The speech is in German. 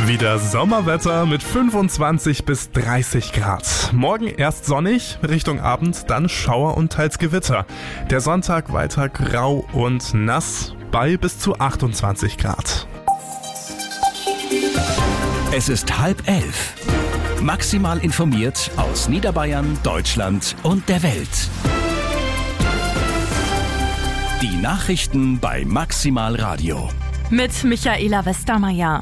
Wieder Sommerwetter mit 25 bis 30 Grad. Morgen erst sonnig, Richtung Abend dann Schauer und teils Gewitter. Der Sonntag weiter grau und nass bei bis zu 28 Grad. Es ist 10:30. Maximal informiert aus Niederbayern, Deutschland und der Welt. Die Nachrichten bei Maximal Radio. Mit Michaela Westermeier.